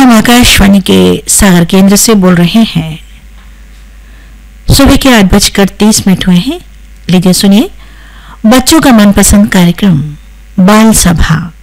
हम आकाशवाणी के सागर केंद्र से बोल रहे हैं। सुबह के 8:30 हुए हैं। लीजिए सुनिए बच्चों का मनपसंद कार्यक्रम बाल सभा।